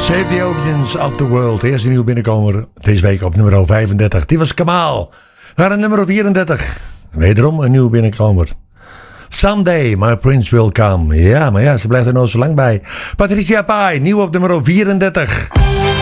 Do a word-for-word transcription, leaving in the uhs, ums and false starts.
Save the Oceans of the World. De eerste nieuwe binnenkomer deze week op nummer vijfendertig. Die was Kamal. Naar een nummer vierendertig. Wederom een nieuwe binnenkomer. Someday my prince will come. Ja, maar ja, ze blijft er nog zo lang bij. Patricia Pai, nieuw op nummer vierendertig.